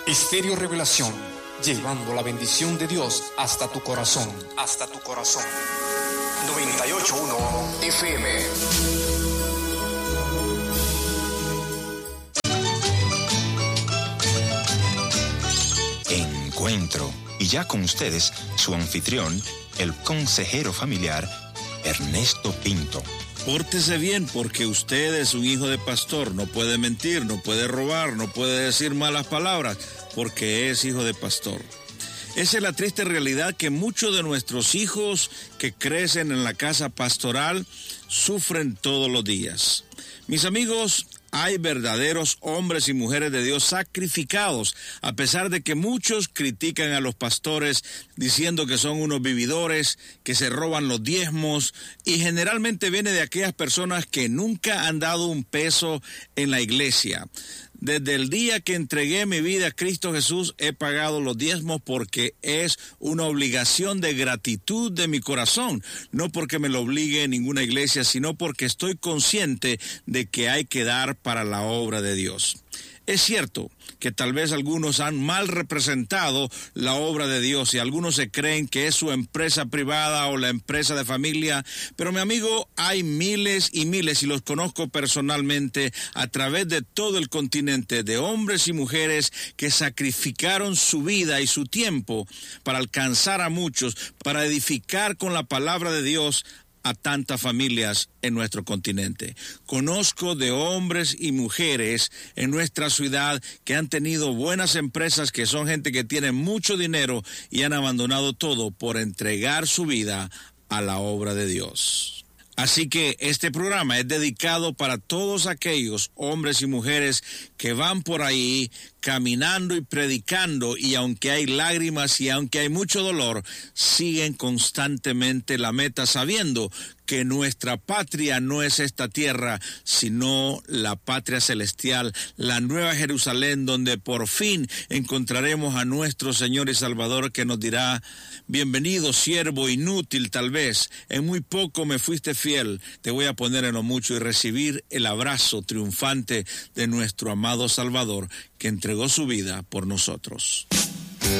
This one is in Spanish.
Estéreo Revelación, llevando la bendición de Dios hasta tu corazón. Hasta tu corazón. 98.1 FM. Encuentro. Y ya con ustedes, su anfitrión, el consejero familiar, Ernesto Pinto. Pórtese bien, porque usted es un hijo de pastor. No puede mentir, no puede robar, no puede decir malas palabras, porque es hijo de pastor. Esa es la triste realidad que muchos de nuestros hijos que crecen en la casa pastoral sufren todos los días. Mis amigos, hay verdaderos hombres y mujeres de Dios sacrificados, a pesar de que muchos critican a los pastores diciendo que son unos vividores, que se roban los diezmos, y generalmente viene de aquellas personas que nunca han dado un peso en la iglesia. Desde el día que entregué mi vida a Cristo Jesús, he pagado los diezmos porque es una obligación de gratitud de mi corazón, no porque me lo obligue ninguna iglesia, sino porque estoy consciente de que hay que dar para la obra de Dios. Es cierto que tal vez algunos han mal representado la obra de Dios y algunos se creen que es su empresa privada o la empresa de familia, pero mi amigo, hay miles y miles, y los conozco personalmente a través de todo el continente, de hombres y mujeres que sacrificaron su vida y su tiempo para alcanzar a muchos, para edificar con la palabra de Dios a tantas familias en nuestro continente. Conozco de hombres y mujeres en nuestra ciudad que han tenido buenas empresas, que son gente que tiene mucho dinero y han abandonado todo por entregar su vida a la obra de Dios. Así que este programa es dedicado para todos aquellos hombres y mujeres que van por ahí caminando y predicando, y aunque hay lágrimas y aunque hay mucho dolor, siguen constantemente la meta, sabiendo que nuestra patria no es esta tierra, sino la patria celestial, la nueva Jerusalén, donde por fin encontraremos a nuestro Señor y Salvador, que nos dirá: bienvenido, siervo inútil, tal vez, en muy poco me fuiste fiel, te voy a poner en lo mucho, y recibir el abrazo triunfante de nuestro amado Salvador, que entregó su vida por nosotros.